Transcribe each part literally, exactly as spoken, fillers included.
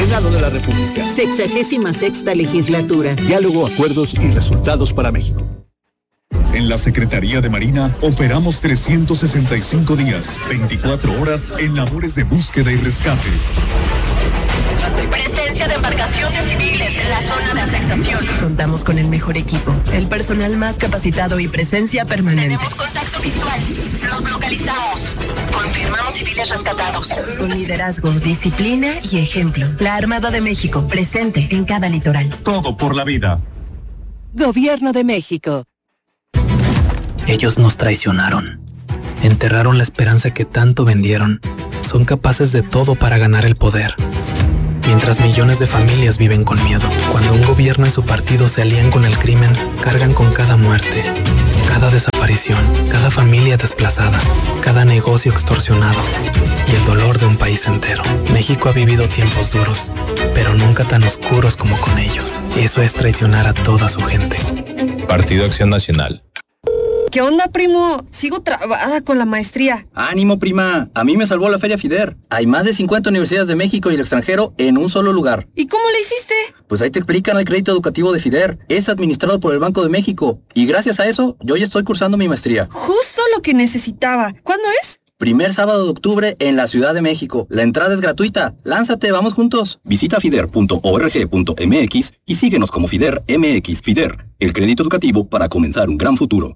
Senado de la República. Sexagésima sexta legislatura. Diálogo, acuerdos y resultados para México. En la Secretaría de Marina operamos trescientos sesenta y cinco días, veinticuatro horas en labores de búsqueda y rescate. Presencia de embarcaciones civiles en la zona de afectación. Contamos con el mejor equipo, el personal más capacitado y presencia permanente. Tenemos contacto visual. Los localizamos. Confirmamos civiles rescatados. Con liderazgo, disciplina y ejemplo. La Armada de México, presente en cada litoral. Todo por la vida. Gobierno de México. Ellos nos traicionaron. Enterraron la esperanza que tanto vendieron. Son capaces de todo para ganar el poder. Mientras millones de familias viven con miedo. Cuando un gobierno y su partido se alían con el crimen, cargan con cada muerte, cada desaparición, cada familia desplazada, cada negocio extorsionado y el dolor de un país entero. México ha vivido tiempos duros, pero nunca tan oscuros como con ellos. Eso es traicionar a toda su gente. Partido Acción Nacional. ¿Qué onda, primo? Sigo trabada con la maestría. ¡Ánimo, prima! A mí me salvó la Feria FIDER. Hay más de cincuenta universidades de México y el extranjero en un solo lugar. ¿Y cómo le hiciste? Pues ahí te explican el crédito educativo de FIDER. Es administrado por el Banco de México. Y gracias a eso, yo ya estoy cursando mi maestría. Justo lo que necesitaba. ¿Cuándo es? Primer sábado de octubre en la Ciudad de México. La entrada es gratuita. Lánzate, vamos juntos. Visita fider punto org punto m x y síguenos como FIDER M X. FIDER, el crédito educativo para comenzar un gran futuro.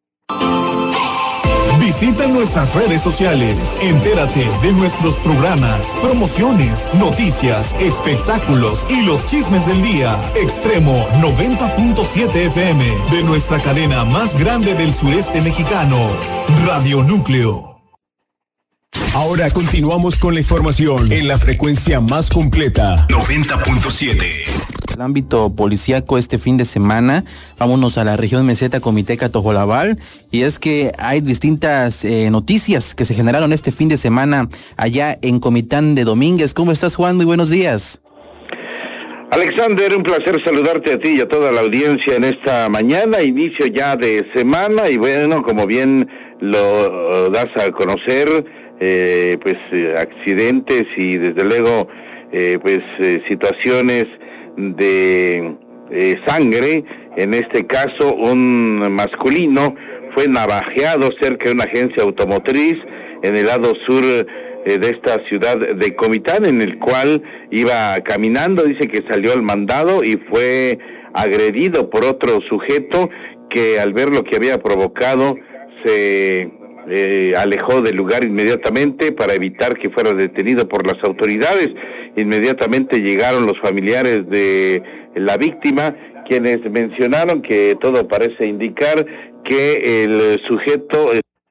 Visita nuestras redes sociales, entérate de nuestros programas, promociones, noticias, espectáculos y los chismes del día. Extremo noventa punto siete F M de nuestra cadena más grande del sureste mexicano, Radio Núcleo. Ahora continuamos con la información en la frecuencia más completa, noventa punto siete. El ámbito policíaco este fin de semana, vámonos a la región meseta Comiteca Tojolabal, y es que hay distintas eh, noticias que se generaron este fin de semana allá en Comitán de Domínguez. ¿Cómo estás, Juan? Muy buenos días. Alexander, un placer saludarte a ti y a toda la audiencia en esta mañana, inicio ya de semana, y bueno, como bien lo das a conocer, eh, pues eh, accidentes y desde luego eh, pues eh, situaciones de eh, sangre. En este caso, un masculino fue navajeado cerca de una agencia automotriz en el lado sur eh, de esta ciudad de Comitán, en el cual iba caminando. Dice que salió al mandado y fue agredido por otro sujeto que, al ver lo que había provocado, se Eh, alejó del lugar inmediatamente para evitar que fuera detenido por las autoridades. Inmediatamente llegaron los familiares de la víctima, quienes mencionaron que todo parece indicar que el sujeto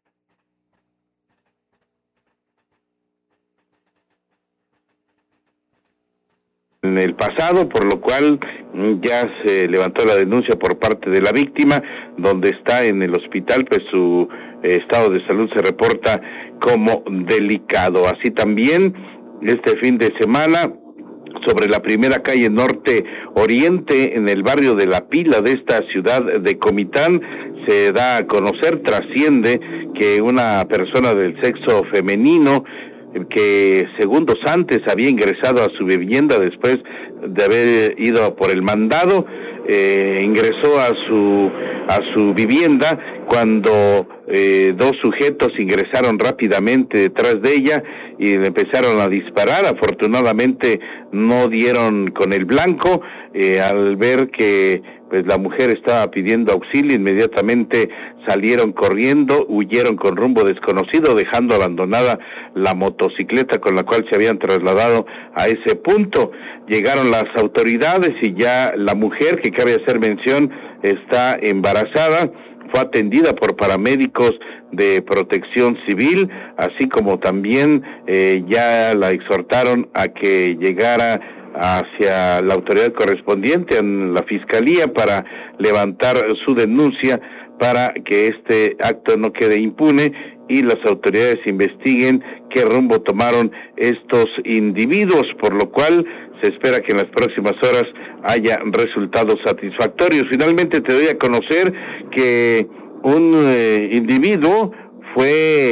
en el pasado, por lo cual ya se levantó la denuncia por parte de la víctima, donde está en el hospital, pues su eh, estado de salud se reporta como delicado. Así también, este fin de semana, sobre la primera calle norte oriente, en el barrio de La Pila de esta ciudad de Comitán, se da a conocer, trasciende, que una persona del sexo femenino, que segundos antes había ingresado a su vivienda después de haber ido por el mandado, eh, ingresó a su a su vivienda cuando eh, dos sujetos ingresaron rápidamente detrás de ella y le empezaron a disparar. Afortunadamente no dieron con el blanco. Eh, al ver que pues la mujer estaba pidiendo auxilio, inmediatamente salieron corriendo, huyeron con rumbo desconocido, dejando abandonada la motocicleta con la cual se habían trasladado a ese punto. Llegaron las autoridades y ya la mujer, que cabe hacer mención, está embarazada, fue atendida por paramédicos de Protección Civil, así como también eh, ya la exhortaron a que llegara hacia la autoridad correspondiente, en la fiscalía, para levantar su denuncia para que este acto no quede impune y las autoridades investiguen qué rumbo tomaron estos individuos, por lo cual se espera que en las próximas horas haya resultados satisfactorios. Finalmente te doy a conocer que un eh, individuo fue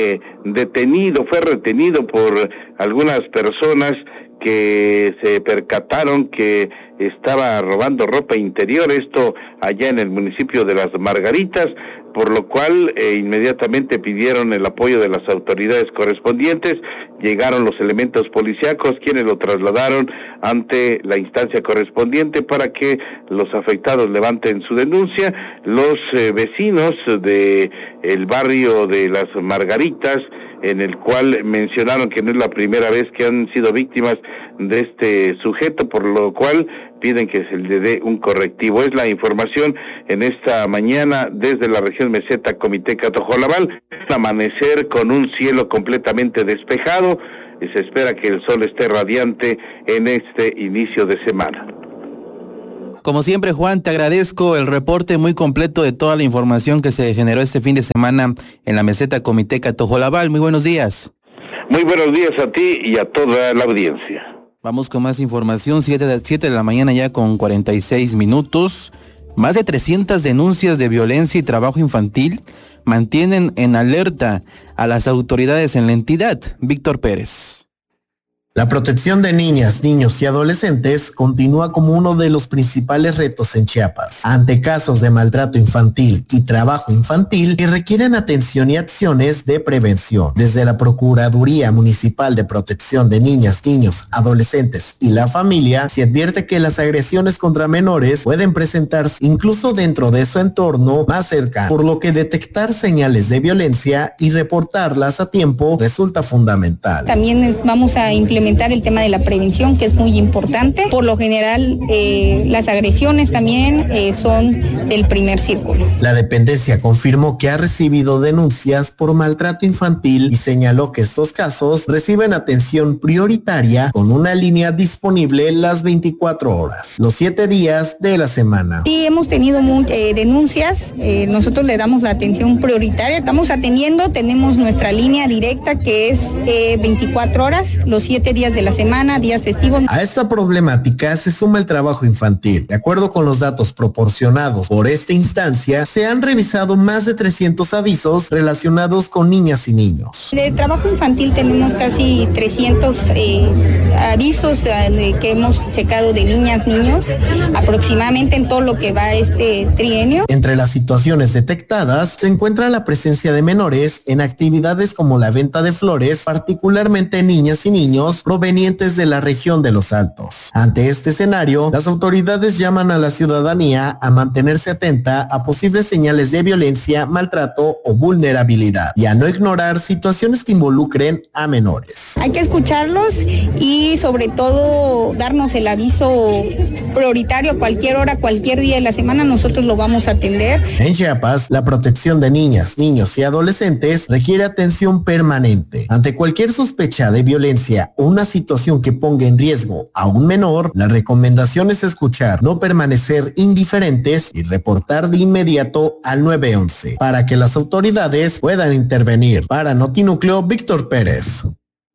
detenido, fue retenido por algunas personas que se percataron que estaba robando ropa interior, esto allá en el municipio de Las Margaritas, por lo cual eh, inmediatamente pidieron el apoyo de las autoridades correspondientes. Llegaron los elementos policíacos, quienes lo trasladaron ante la instancia correspondiente para que los afectados levanten su denuncia. Los eh, vecinos de el barrio de Las Margaritas, en el cual mencionaron que no es la primera vez que han sido víctimas de este sujeto, por lo cual piden que se le dé un correctivo. Es la información en esta mañana desde la región meseta Comiteca Tojolabal. Amanecer con un cielo completamente despejado y se espera que el sol esté radiante en este inicio de semana. Como siempre, Juan, te agradezco el reporte muy completo de toda la información que se generó este fin de semana en la meseta Comiteca Tojolabal. Muy buenos días. Muy buenos días a ti y a toda la audiencia. Vamos con más información, siete de la mañana ya con cuarenta y seis minutos. Más de trescientas denuncias de violencia y trabajo infantil mantienen en alerta a las autoridades en la entidad. Víctor Pérez. La protección de niñas, niños y adolescentes continúa como uno de los principales retos en Chiapas, ante casos de maltrato infantil y trabajo infantil que requieren atención y acciones de prevención. Desde la Procuraduría Municipal de Protección de Niñas, Niños, Adolescentes y la Familia, se advierte que las agresiones contra menores pueden presentarse incluso dentro de su entorno más cercano, por lo que detectar señales de violencia y reportarlas a tiempo resulta fundamental. También vamos a implementar el tema de la prevención, que es muy importante. Por lo general, eh, las agresiones también eh, son del primer círculo. La dependencia confirmó que ha recibido denuncias por maltrato infantil y señaló que estos casos reciben atención prioritaria con una línea disponible las veinticuatro horas, los siete días de la semana. Sí, hemos tenido muy, eh, denuncias, eh, nosotros le damos la atención prioritaria, estamos atendiendo, tenemos nuestra línea directa que es eh, veinticuatro horas, los siete días de la semana, días festivos. A esta problemática se suma el trabajo infantil. De acuerdo con los datos proporcionados por esta instancia, se han revisado más de trescientos avisos relacionados con niñas y niños. De trabajo infantil tenemos casi trescientos eh, avisos eh, que hemos checado de niñas, niños, aproximadamente en todo lo que va este trienio. Entre las situaciones detectadas se encuentra la presencia de menores en actividades como la venta de flores, particularmente niñas y niños provenientes de la región de Los Altos. Ante este escenario, las autoridades llaman a la ciudadanía a mantenerse atenta a posibles señales de violencia, maltrato o vulnerabilidad y a no ignorar situaciones que involucren a menores. Hay que escucharlos y sobre todo darnos el aviso prioritario a cualquier hora, cualquier día de la semana, nosotros lo vamos a atender. En Chiapas, la protección de niñas, niños y adolescentes requiere atención permanente. Ante cualquier sospecha de violencia o una situación que ponga en riesgo a un menor, la recomendación es escuchar, no permanecer indiferentes y reportar de inmediato al nueve once para que las autoridades puedan intervenir. Para Notinúcleo, Víctor Pérez.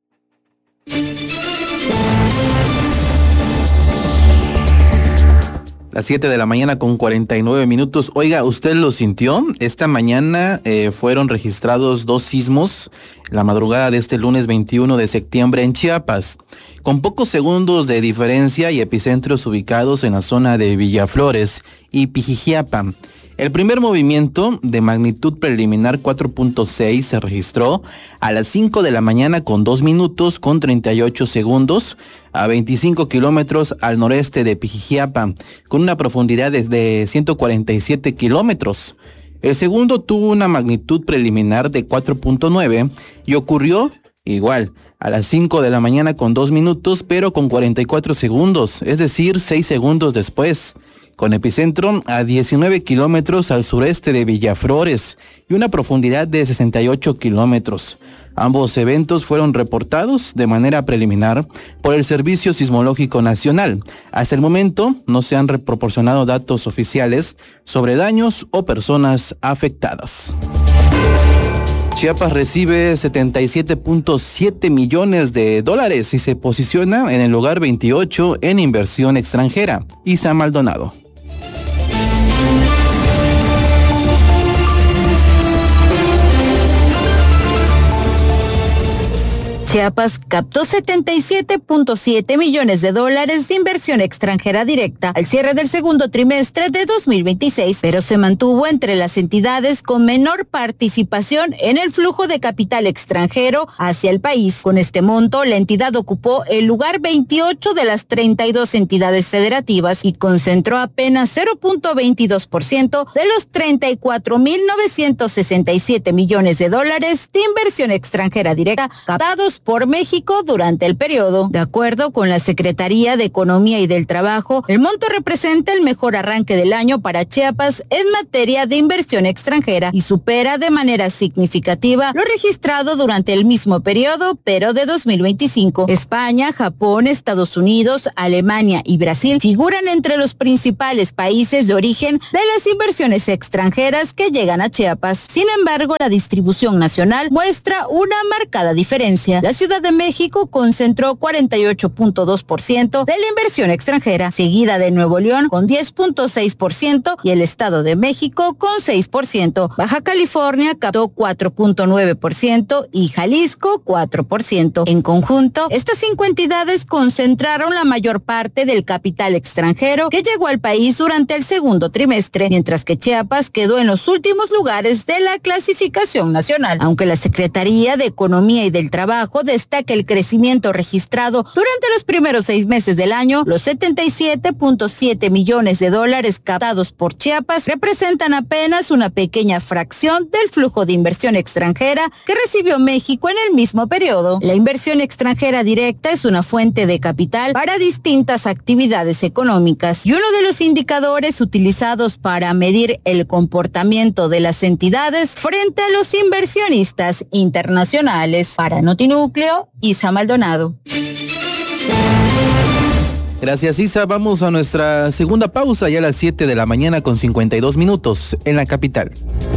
Las siete de la mañana con cuarenta y nueve minutos. Oiga, ¿usted lo sintió? Esta mañana eh, fueron registrados dos sismos la madrugada de este lunes veintiuno de septiembre en Chiapas, con pocos segundos de diferencia y epicentros ubicados en la zona de Villaflores y Pijijiapa. El primer movimiento, de magnitud preliminar cuatro punto seis, se registró a las cinco de la mañana con dos minutos con treinta y ocho segundos a veinticinco kilómetros al noreste de Pijijiapa, con una profundidad de ciento cuarenta y siete kilómetros. El segundo tuvo una magnitud preliminar de cuatro punto nueve y ocurrió igual a las cinco de la mañana con dos minutos, pero con cuarenta y cuatro segundos, es decir, seis segundos después, con epicentro a diecinueve kilómetros al sureste de Villaflores y una profundidad de sesenta y ocho kilómetros. Ambos eventos fueron reportados de manera preliminar por el Servicio Sismológico Nacional. Hasta el momento no se han proporcionado datos oficiales sobre daños o personas afectadas. Chiapas recibe setenta y siete punto siete millones de dólares y se posiciona en el lugar veintiocho en inversión extranjera. Isa Maldonado. Chiapas captó setenta y siete punto siete millones de dólares de inversión extranjera directa al cierre del segundo trimestre de dos mil veintiséis, pero se mantuvo entre las entidades con menor participación en el flujo de capital extranjero hacia el país. Con este monto, la entidad ocupó el lugar veintiocho de las treinta y dos entidades federativas y concentró apenas cero punto veintidós por ciento de los treinta y cuatro mil novecientos sesenta y siete millones de dólares de inversión extranjera directa captados por México durante el periodo. De acuerdo con la Secretaría de Economía y del Trabajo, el monto representa el mejor arranque del año para Chiapas en materia de inversión extranjera y supera de manera significativa lo registrado durante el mismo periodo, pero de dos mil veinticinco. España, Japón, Estados Unidos, Alemania y Brasil figuran entre los principales países de origen de las inversiones extranjeras que llegan a Chiapas. Sin embargo, la distribución nacional muestra una marcada diferencia. La Ciudad de México concentró cuarenta y ocho punto dos por ciento de la inversión extranjera, seguida de Nuevo León con diez punto seis por ciento y el Estado de México con seis por ciento. Baja California captó cuatro punto nueve por ciento y Jalisco cuatro por ciento. En conjunto, estas cinco entidades concentraron la mayor parte del capital extranjero que llegó al país durante el segundo trimestre, mientras que Chiapas quedó en los últimos lugares de la clasificación nacional. Aunque la Secretaría de Economía y del Trabajo destaca el crecimiento registrado durante los primeros seis meses del año, los setenta y siete punto siete millones de dólares captados por Chiapas representan apenas una pequeña fracción del flujo de inversión extranjera que recibió México en el mismo periodo. La inversión extranjera directa es una fuente de capital para distintas actividades económicas y uno de los indicadores utilizados para medir el comportamiento de las entidades frente a los inversionistas internacionales. Para Notinúcleo, Isa Maldonado. Gracias, Isa. Vamos a nuestra segunda pausa ya a las siete de la mañana con cincuenta y dos minutos en la capital.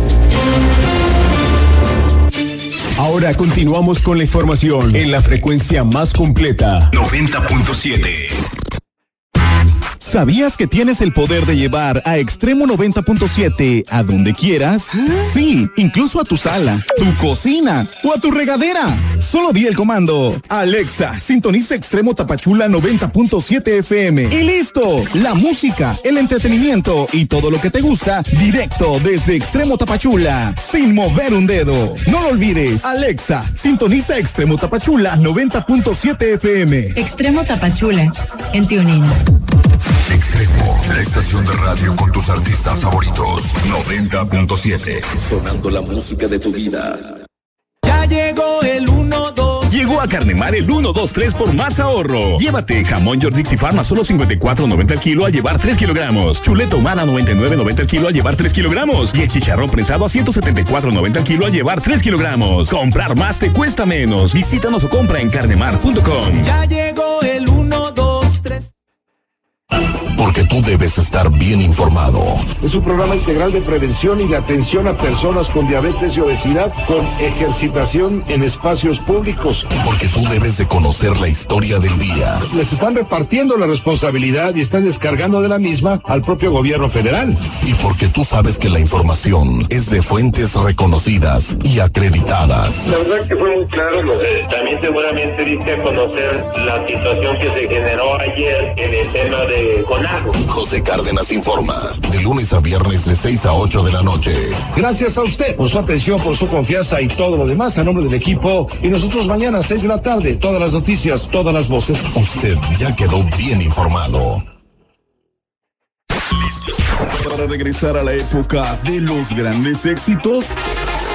Ahora continuamos con la información en la frecuencia más completa. noventa punto siete. ¿Sabías que tienes el poder de llevar a Extremo noventa punto siete a donde quieras? Sí, incluso a tu sala, tu cocina o a tu regadera. Solo di el comando: Alexa, sintoniza Extremo Tapachula noventa punto siete F M. Y listo, la música, el entretenimiento y todo lo que te gusta directo desde Extremo Tapachula, sin mover un dedo. No lo olvides, Alexa, sintoniza Extremo Tapachula noventa punto siete F M. Extremo Tapachula, en TuneIn. Extremo, la estación de radio con tus artistas favoritos. noventa punto siete. Sonando la música de tu vida. Ya llegó el uno dos. Llegó a Carnemar el uno dos tres por más ahorro. Llévate jamón Jordix y Farm a solo cincuenta y cuatro noventa al kilo a llevar tres kilogramos. Chuleta humana a noventa y nueve noventa al kilo a llevar tres kilogramos. Y el chicharrón prensado a ciento setenta y cuatro noventa al kilo a llevar tres kilogramos. Comprar más te cuesta menos. Visítanos o compra en carnemar punto com. Ya llegó el uno dos tres. Porque tú debes estar bien informado. Es un programa integral de prevención y de atención a personas con diabetes y obesidad con ejercitación en espacios públicos. Porque tú debes de conocer la historia del día. Les están repartiendo la responsabilidad y están descargando de la misma al propio gobierno federal. Y porque tú sabes que la información es de fuentes reconocidas y acreditadas. La verdad que fue muy claro. Eh, también seguramente diste a conocer la situación que se generó ayer en el tema de CONAGO. José Cárdenas informa, de lunes a viernes de seis a ocho de la noche. Gracias a usted por su atención, por su confianza y todo lo demás a nombre del equipo. Y nosotros mañana a seis de la tarde, todas las noticias, todas las voces. Usted ya quedó bien informado. Para regresar a la época de los grandes éxitos,